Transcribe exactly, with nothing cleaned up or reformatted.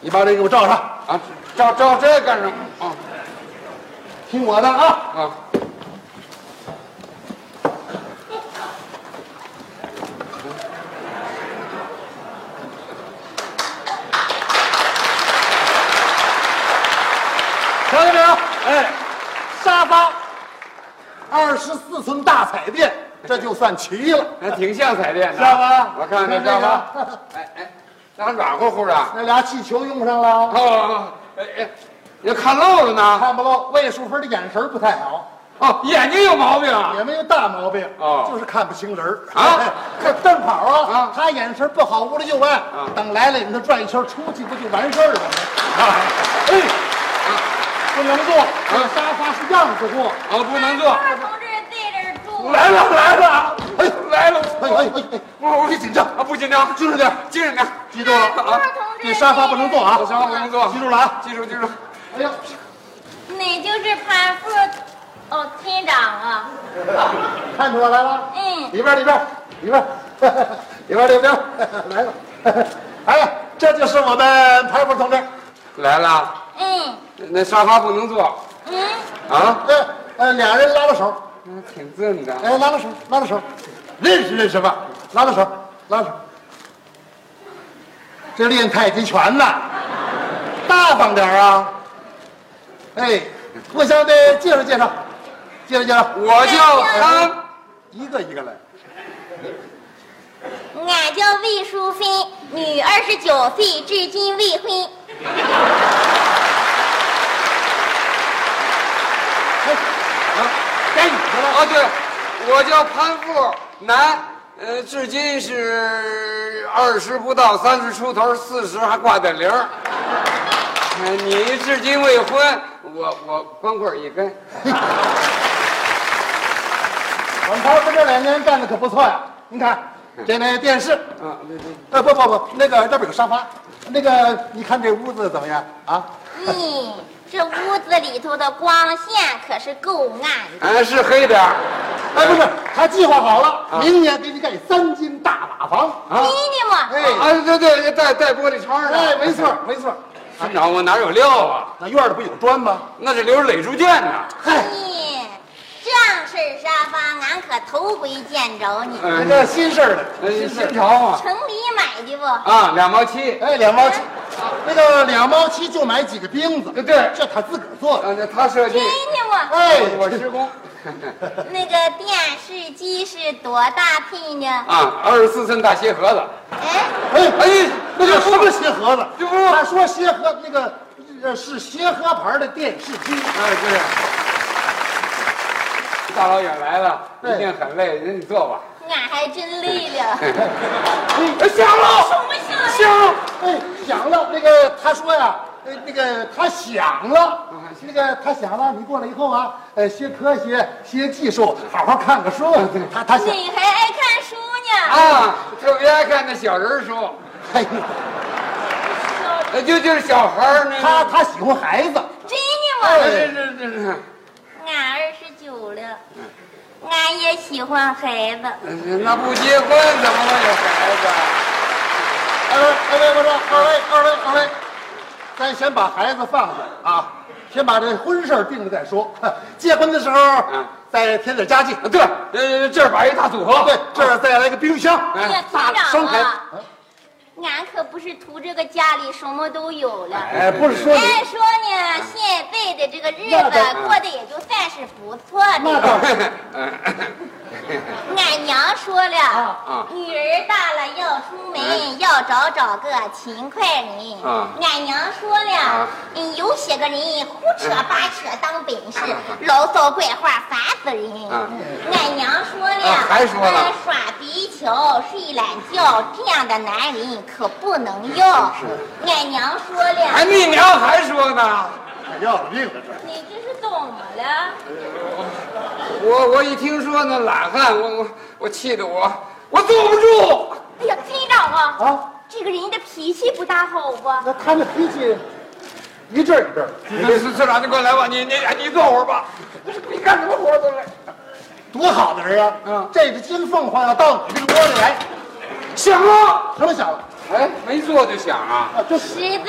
你把这给我照上啊，照照这干什么啊？ 听我的啊啊！ 瞧见没有？哎，沙发，二十四寸大彩电，这就算齐了。 还挺像彩电的， 像吧？ 我看看这沙发，哎哎，那还软乎乎的。 那俩气球用上了。 哦，哎哎，你看漏了呢？ 看不漏。魏淑芬的眼神不太好。 哦，眼睛有毛病啊？ 也没有大毛病哦， 就是看不清人儿啊。 这正好啊， 啊他眼神不好，屋里就歪。 啊， 等来了，你他转一圈出去，不就完事儿了吗？啊，哎，不能坐，这个沙发是样子货。 哦，不能坐。 二同志在这儿住。 来了来了，哎来了， 哎哎哎哎， 我我紧张啊，不紧张， 精神点， 精神点， 记住了啊！ 二同志， 这沙发不能坐啊， 这沙发不能坐， 记住了啊！ 记住记住。 哎呀， 你就是潘副哦，厅长啊。 看出我来了？ 嗯。 里边里边里边里边里边来了。哎呀，这就是我们潘副同志。 来了。 嗯。 那沙发不能坐。 嗯。 啊？ 呃呃，俩人拉拉手。 嗯，挺正的。 哎，拉拉手，拉拉手，认识认识吧？拉拉手，拉拉手。这练太极拳呢，大方点啊！哎，互相的介绍介绍，介绍介绍。 我叫潘， 一个一个来。 俺叫魏淑芬，女，二十九岁，至今未婚。 哎，啊，该你的了。 哦，对，我叫潘富，男，呃，至今是二十不到，三十出头，四十还挂点零儿。呃你至今未婚，我我光棍一根。 我们潘夫这两年干的可不错呀！您看，这那电视， 啊，对对。 呃，不不不，那个这边有沙发，那个你看这屋子怎么样啊？ 嗯，这屋子里头的光线可是够暗的。 哎，是黑点儿。 哎，不是，他计划好了， 啊明年给你盖三间大瓦房啊！ 你呢嘛？ 哎啊，对对，带带玻璃窗的。 哎，没错没错， 村长，我哪有料啊？ 那院里不有砖吗？ 那是留着垒柱件呢。 嗨， 嗯，这样式儿沙发，俺可头回见着你。 嗯这新事儿的， 呃， 新事儿新潮嘛。 城里买的不？ 啊，两毛七。 哎，两毛七，那个两毛七就买几个钉子， 对对， 这他自个儿做的。 啊，那他设计真，的吗？ 哎， 我施工。 那个电视机是多大坯呢？ 啊，二十四寸大鞋盒子。 哎， 哎哎， 那叫什么鞋盒子？ 这不他说鞋盒那个呃是鞋盒牌的电视机。 哎，对。大老远来了， 对一定很累，人你坐吧。 俺还真累了。 哎，响了， 什么响呀？ 响了。 哎，响了。那个他说呀，呃，那个他响了，那个他响了。你过来以后啊，呃，学科学，学技术，好好看个书。他他想， 你还爱看书呢？ 啊，特别爱看那小人书， 哎， 呃就就是小孩儿那。 他他喜欢孩子。 真的哎， 吗？ 这这这这。 俺二十九了，俺也喜欢孩子。 那不结婚怎么会有孩子？ 二位，二位，我说二位，二位，二位，咱先把孩子放下啊，先把这婚事儿定了再说。结婚的时候， 嗯再添点家具。 对，呃，这儿摆一大组合。 对，这儿再来个冰箱。 哎呀， 大厅生孩子。 长啊，俺可不是图这个家里什么都有了。 哎，不是说你按说呢，现在的这个日子过得也就算是不错的。 那倒是。 俺娘说了， 啊女儿大了要出门，要找找个勤快人。 啊俺娘说了， 啊嗯，有些个人胡扯八扯当本事，牢骚怪话烦死人。 啊俺娘说了， 啊还说了嗯耍皮球、睡懒觉这样的男人可不能要。俺娘说了， 哎，你娘还说呢？ 要了命了这。 你这是怎么了？ 我我一听说那懒汉，我我我气得我我坐不住。 哎呀，厅长啊， 啊， 这个人的脾气不大好吧？ 那他那脾气一阵儿一阵儿。 你村村长，你过来吧，你你你坐会儿吧。你干什么活都来。 多好的人啊！ 嗯这只金凤凰要到你这个窝里来， 响了， 什么响了？ 哎，没坐就响啊。 啊，这实在